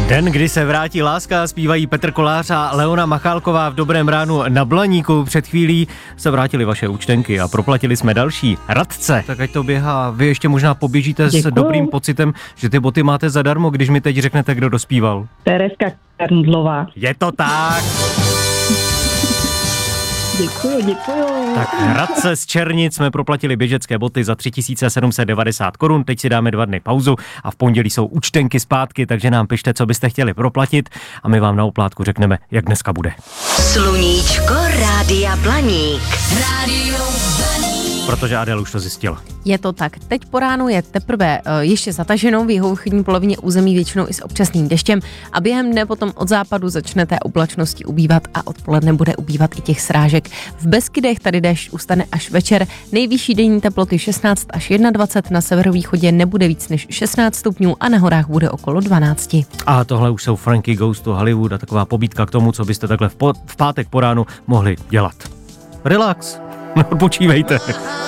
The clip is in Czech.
Den, kdy se vrátí láska, zpívají Petr Kolář a Leona Machálková v Dobrém ránu na Blaníku. Před chvílí se vrátily vaše účtenky a proplatili jsme další. Radce, tak ať to běhá. Vy ještě možná poběžíte s dobrým pocitem, že ty boty máte zadarmo, když mi teď řeknete, kdo dospíval. Tereska Karndlová. Je to tak. Děkuju. Tak Radce z Černic jsme proplatili běžecké boty za 3790 korun, teď si dáme 2 dny pauzu a v pondělí jsou účtenky zpátky, takže nám pište, co byste chtěli proplatit a my vám na oplátku řekneme, jak dneska bude. Sluníčko Rádia Blaník. Rádio Blaník. Protože Adel už to zjistila. Je to tak. Teď po ránu je teprve ještě zataženo v jihovýchodní polovině území většinou i s občasným deštěm a během dne potom od západu začne té oblačnosti ubývat a odpoledne bude ubývat i těch srážek. V Beskydech tady déšť ustane až večer. Nejvyšší denní teploty 16 až 21, na severovýchodě nebude víc než 16 stupňů a na horách bude okolo 12. A tohle už jsou Frankie Goes to Hollywood a taková pobídka k tomu, co byste takhle v pátek po ránu mohli dělat. Relax, odpočívejte.